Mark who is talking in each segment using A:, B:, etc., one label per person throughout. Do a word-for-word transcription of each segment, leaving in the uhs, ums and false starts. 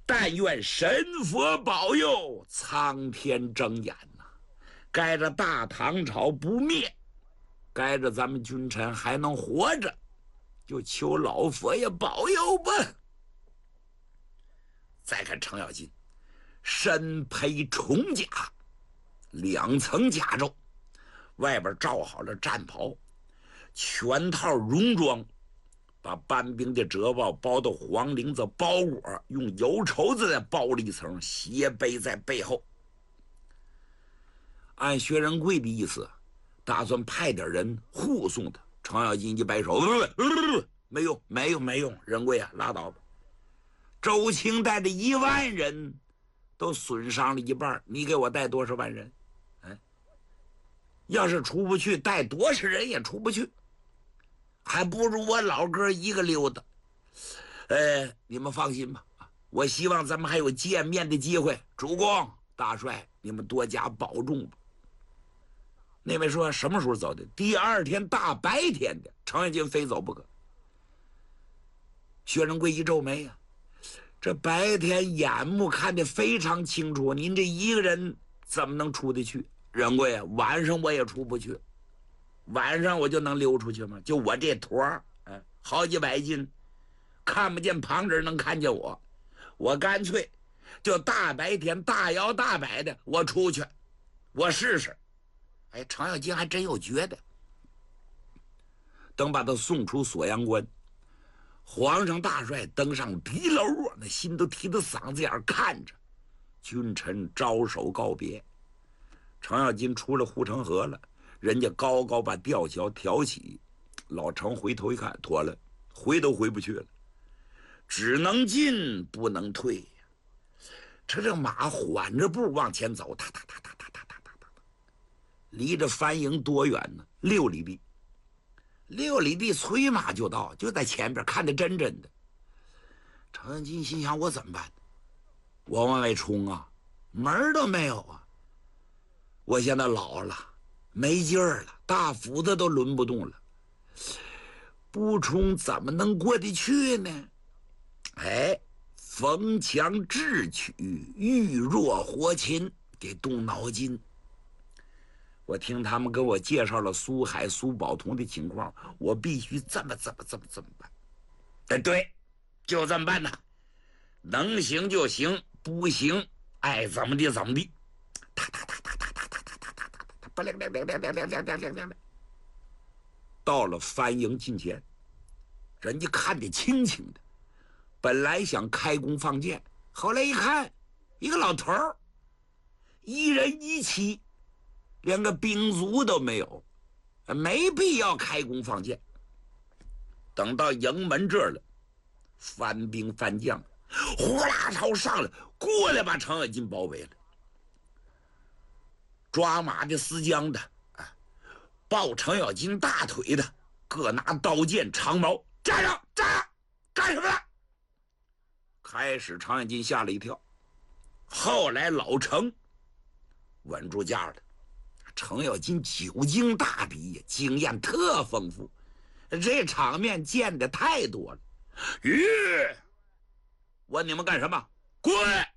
A: 但愿神佛保佑，苍天睁眼呐、啊！该着大唐朝不灭，该着咱们君臣还能活着，就求老佛爷保佑吧。再看程咬金，身披重甲，两层甲胄，外边罩好了战袍，全套戎装，把班兵的折帽包到黄绫子包裹，用油绸子再包了一层，斜背在背后。按薛仁贵的意思，打算派点人护送他。程咬金一摆手，不不不，没用，没用，没用。仁贵啊，拉倒吧。周青带的一万人都损伤了一半，你给我带多少万人？哎，要是出不去，带多少人也出不去，还不如我老哥一个溜达。呃，你们放心吧，我希望咱们还有见面的机会。主公、大帅，你们多加保重吧。那位说什么时候走的？第二天大白天的，程咬金非走不可。薛仁贵一皱眉呀、啊，这白天眼目看得非常清楚，您这一个人怎么能出得去？仁贵啊，晚上我也出不去，晚上我就能溜出去吗？就我这坨儿，哎，好几百斤，看不见旁人能看见我，我干脆就大白天大摇大摆的我出去，我试试。哎，程咬金还真有觉得。等把他送出锁阳关，皇上大帅登上敌楼啊，那心都提到嗓子眼儿，看着君臣招手告别。程咬金出了护城河了，人家高高把吊桥挑起，老程回头一看，妥了，回都回不去了，只能进不能退。这这马缓着步往前走，哒哒哒哒哒哒哒哒哒，离着番营多远呢？六里地。六里地催马就到，就在前边，看得真真的。程咬金心想：我怎么办？我往外冲啊，门儿都没有啊！我现在老了，没劲儿了，大斧子都抡不动了，不冲怎么能过得去呢？哎，逢强智取，遇弱活擒，得动脑筋。我听他们跟我介绍了苏海、苏宝同的情况，我必须这么这么这么这么办。哎，对，就这么办呐，能行就行，不行爱怎么地怎么地。哒哒哒哒哒哒哒哒哒哒哒哒，不亮亮亮亮亮亮亮亮亮亮。到了番营近前，人家看得清清的，本来想开弓放箭，后来一看，一个老头儿，一人一骑。连个兵卒都没有，没必要开弓放箭。等到营门这儿了，番兵番将呼啦朝上来，过来把程咬金包围了。抓马的、司将的，啊，抱程咬金大腿的，各拿刀剑、长矛，站上，站上，干什么呢？开始程咬金吓了一跳，后来老程稳住架了。程咬金久经大敌，经验特丰富，这场面见的太多了。吁，问你们干什么？滚！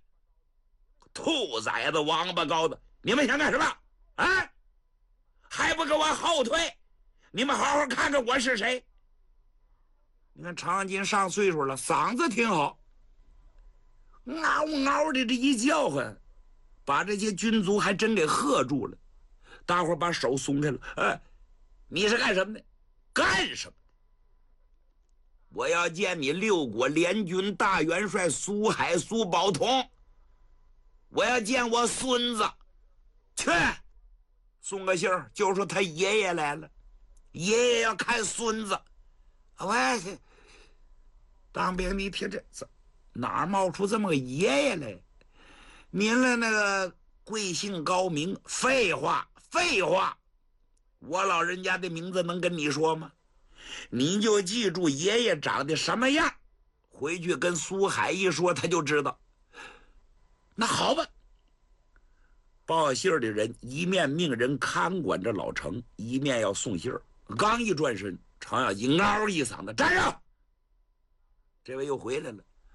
A: 兔崽子、王八羔子，你们想干什么？啊！还不给我后退！你们好好看看我是谁。你看程咬金上岁数了，嗓子挺好，嗷嗷的这一叫唤，把这些军卒还真给喝住了。大伙把手松开了。哎，你是干什么的？干什么的？我要见你六国联军大元帅苏海、苏宝同，我要见我孙子。去送个信儿，就说他爷爷来了，爷爷要看孙子。喂，当兵你听这哪儿冒出这么个爷爷来？您的那个贵姓高明？废话废话，我老人家的名字能跟你说吗？你就记住爷爷长得什么样，回去跟苏海一说他就知道。那好吧，报信的人一面命人看管着老程，一面要送信儿。刚一转身，程咬金嗷一嗓子，站上！这位又回来了。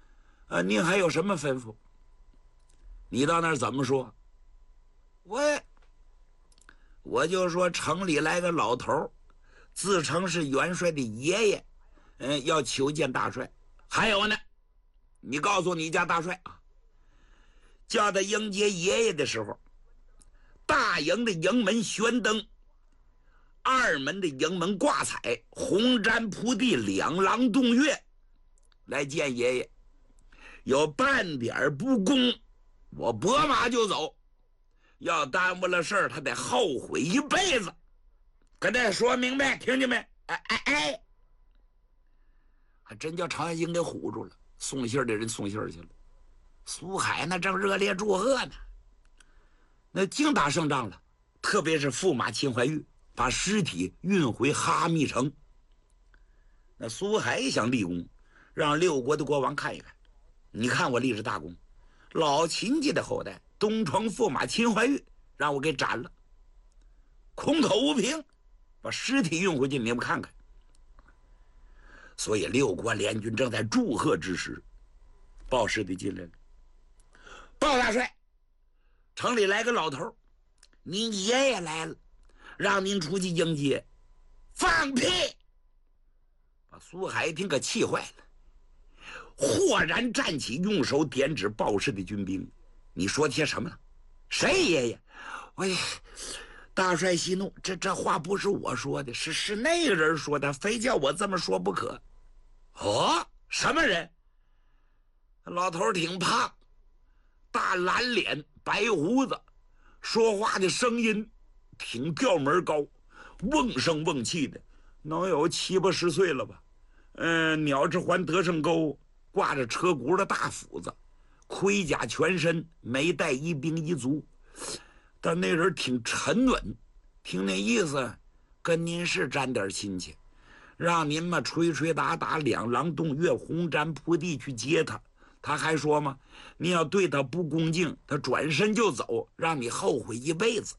A: 呃，您还有什么吩咐？你到那儿怎么说？我我就说城里来个老头，自称是元帅的爷爷，嗯，要求见大帅。还有呢，你告诉你家大帅啊，叫他迎接爷爷的时候，大营的营门悬灯，二门的营门挂彩，红毡铺地，两廊洞月，来见爷爷。有半点不公，我拨马就走。要耽误了事儿，他得后悔一辈子。跟他说明白，听见没？哎哎哎！还真叫常元兴给唬住了。送信的人送信去了，苏海那正热烈祝贺呢。那净打胜仗了，特别是驸马秦怀玉把尸体运回哈密城。那苏海想立功，让六国的国王看一看，你看我立了大功，老秦家的后代东床驸马秦怀玉让我给斩了，空口无凭，把尸体运回去，你们看看。所以六国联军正在祝贺之时，报事的进来了。报大帅，城里来个老头，您爷爷来了，让您出去迎接。放屁！把苏海一听可气坏了，豁然站起，用手点指报事的军兵：“你说些什么呢？谁爷爷？”哎，大帅息怒，这这话不是我说的，是是那个人说的，非叫我这么说不可。哦，什么人？老头挺胖，大蓝脸，白胡子，说话的声音挺调门高，瓮声瓮气的，能有七八十岁了吧？嗯，鸟之环得胜钩，挂着车轱的大斧子，盔甲全身，没带一兵一卒。但那人挺沉稳，听那意思，跟您是沾点亲戚，让您嘛吹吹打打，两廊洞月，红毡铺地去接他。他还说嘛，你要对他不恭敬，他转身就走，让你后悔一辈子。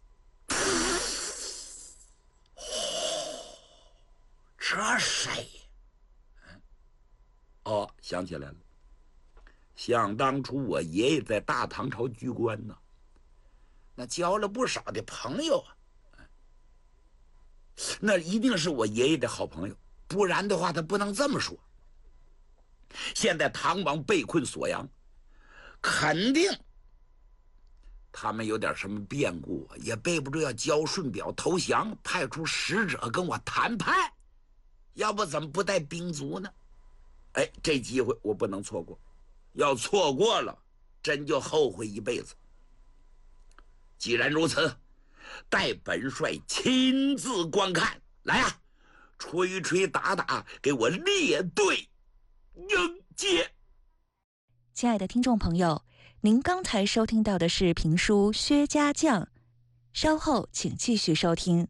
A: 这谁？哦，想起来了，想当初我爷爷在大唐朝居官呢，那交了不少的朋友啊，那一定是我爷爷的好朋友，不然的话他不能这么说。现在唐王被困锁阳，肯定他们有点什么变故，也备不住要交顺表投降，派出使者跟我谈判，要不怎么不带兵卒呢？哎，这机会我不能错过，要错过了，真就后悔一辈子。既然如此，待本帅亲自观看。来啊，吹吹打打，给我列队迎接。
B: 亲爱的听众朋友，您刚才收听到的是评书《薛家将》，稍后请继续收听。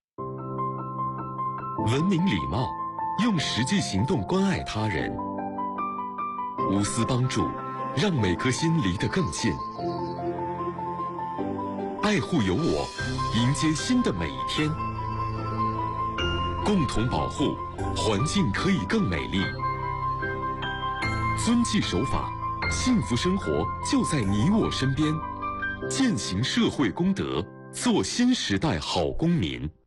C: 文明礼貌，用实际行动关爱他人，无私帮助，让每颗心离得更近。爱护有我，迎接新的每一天。共同保护，环境可以更美丽。遵纪守法，幸福生活就在你我身边。践行社会公德，做新时代好公民。